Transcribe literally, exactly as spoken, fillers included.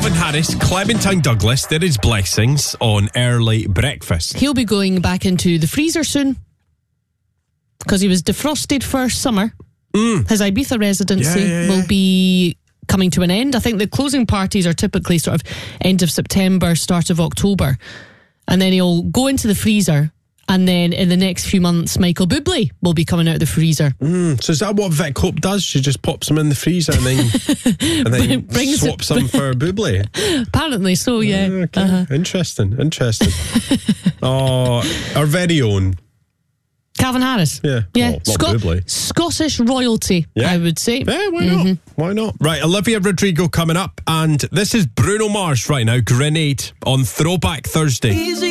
Calvin Harris, Clementine Douglas, there is blessings on early breakfast. He'll be going back into the freezer soon because he was defrosted for summer. Mm. His Ibiza residency yeah, yeah, yeah. will be coming to an end. I think the closing parties are typically sort of end of September, start of October. And then he'll go into the freezer. And then in the next few months, Michael Bublé will be coming out of the freezer. Mm, so is that what Vic Hope does? She just pops them in the freezer and then, and then Brings swaps it- them for Bublé? Apparently so, yeah. Ah, okay. Uh-huh. Interesting, interesting. Oh, our very own. Calvin Harris. Yeah. Yeah. Well, not Bublé. Scottish royalty, Yeah. I would say. Yeah, why not? Mm-hmm. Why not? Right, Olivia Rodrigo coming up, and this is Bruno Mars right now, Grenade, on Throwback Thursday. Easy.